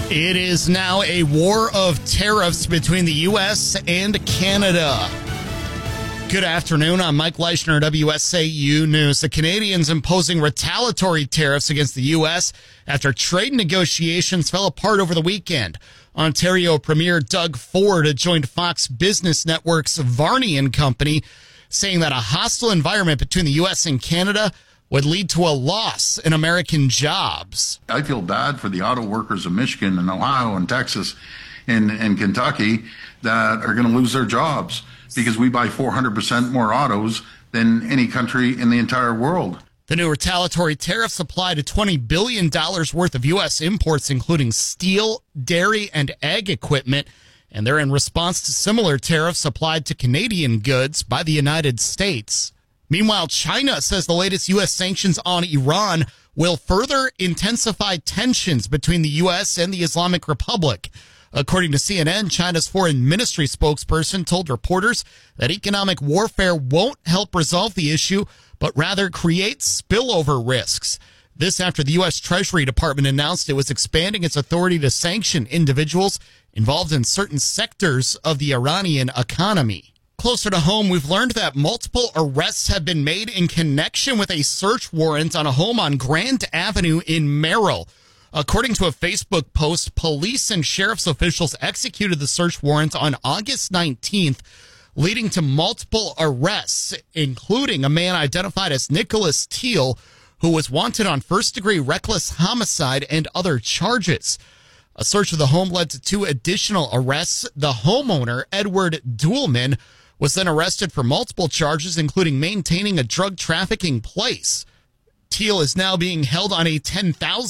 It is now a war of tariffs between the U.S. and Canada. Good afternoon. I'm Mike Leischner, WSAU News. The Canadians imposing retaliatory tariffs against the U.S. after trade negotiations fell apart over the weekend. Ontario Premier Doug Ford joined Fox Business Network's Varney and Company, saying that a hostile environment between the U.S. and Canada would lead to a loss in American jobs. I feel bad for the auto workers of Michigan and Ohio and Texas and Kentucky that are going to lose their jobs because we buy 400% more autos than any country in the entire world. The new retaliatory tariffs apply to $20 billion worth of U.S. imports, including steel, dairy, and ag equipment, and they're in response to similar tariffs applied to Canadian goods by the United States. Meanwhile, China says the latest U.S. sanctions on Iran will further intensify tensions between the U.S. and the Islamic Republic. According to CNN, China's foreign ministry spokesperson told reporters that economic warfare won't help resolve the issue, but rather create spillover risks. This after the U.S. Treasury Department announced it was expanding its authority to sanction individuals involved in certain sectors of the Iranian economy. Closer to home, we've learned that multiple arrests have been made in connection with a search warrant on a home on Grant Avenue in Merrill. According to a Facebook post, police and sheriff's officials executed the search warrant on August 19th, leading to multiple arrests, including a man identified as Nicholas Teal, who was wanted on first-degree reckless homicide and other charges. A search of the home led to 2 additional arrests. The homeowner, Edward Duelman, was then arrested for multiple charges, including maintaining a drug trafficking place. Teal is now being held on a $10,000